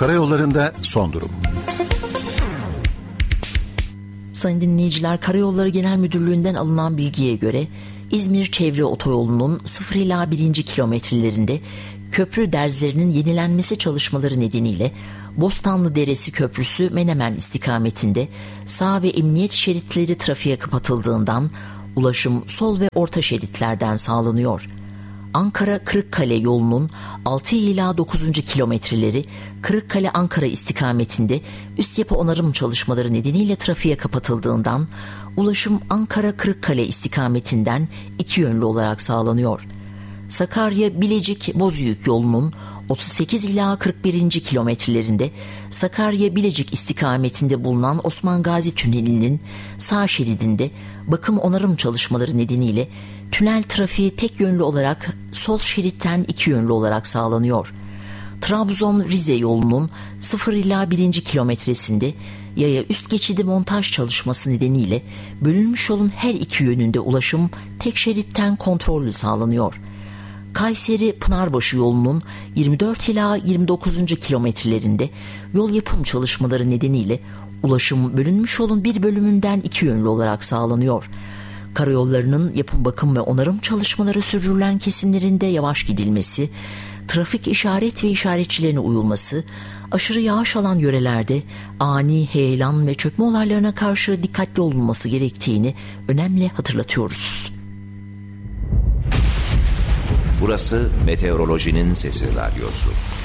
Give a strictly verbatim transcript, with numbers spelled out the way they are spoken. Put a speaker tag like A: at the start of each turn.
A: Karayollarında son durum.
B: Sayın dinleyiciler, Karayolları Genel Müdürlüğü'nden alınan bilgiye göre İzmir Çevre Otoyolu'nun sıfır ila birinci kilometrelerinde köprü derzlerinin yenilenmesi çalışmaları nedeniyle Bostanlı Deresi Köprüsü Menemen istikametinde sağ ve emniyet şeritleri trafiğe kapatıldığından ulaşım sol ve orta şeritlerden sağlanıyor. Ankara-Kırıkkale yolunun altı ila dokuzuncu kilometreleri Kırıkkale-Ankara istikametinde üst yapı onarım çalışmaları nedeniyle trafiğe kapatıldığından ulaşım Ankara-Kırıkkale istikametinden iki yönlü olarak sağlanıyor. Sakarya-Bilecik-Bozüyük yolunun otuz sekiz ila kırk birinci kilometrelerinde Sakarya-Bilecik istikametinde bulunan Osman Gazi Tüneli'nin sağ şeridinde bakım onarım çalışmaları nedeniyle tünel trafiği tek yönlü olarak sol şeritten iki yönlü olarak sağlanıyor. Trabzon-Rize yolunun sıfır ila birinci kilometresinde yaya üst geçidi montaj çalışması nedeniyle bölünmüş yolun her iki yönünde ulaşım tek şeritten kontrollü sağlanıyor. Kayseri-Pınarbaşı yolunun yirmi dört ila yirmi dokuzuncu kilometrelerinde yol yapım çalışmaları nedeniyle ulaşım bölünmüş yolun bir bölümünden iki yönlü olarak sağlanıyor. Karayollarının yapım bakım ve onarım çalışmaları sürdürülen kesimlerinde yavaş gidilmesi, trafik işaret ve işaretçilerine uyulması, aşırı yağış alan yörelerde ani heyelan ve çökme olaylarına karşı dikkatli olunması gerektiğini önemli hatırlatıyoruz.
C: Burası Meteorolojinin Sesi Radyosu.